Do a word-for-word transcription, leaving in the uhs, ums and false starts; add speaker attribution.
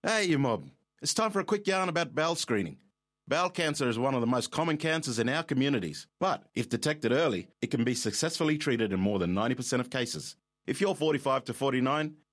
Speaker 1: Hey, you mob. It's time for a quick yarn about bowel screening. Bowel cancer is one of the most common cancers in our communities, but if detected early, it can be successfully treated in more than ninety percent of cases. If you're forty-five to forty-nine,